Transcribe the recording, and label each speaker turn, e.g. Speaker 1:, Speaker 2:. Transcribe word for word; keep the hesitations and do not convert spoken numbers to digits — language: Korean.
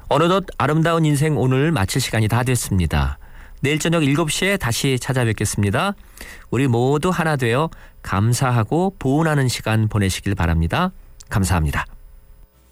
Speaker 1: 어느덧 아름다운 인생 오늘 마칠 시간이 다 됐습니다. 내일 저녁 일곱 시에 다시 찾아뵙겠습니다. 우리 모두 하나 되어 감사하고 보온하는 시간 보내시길 바랍니다. 감사합니다.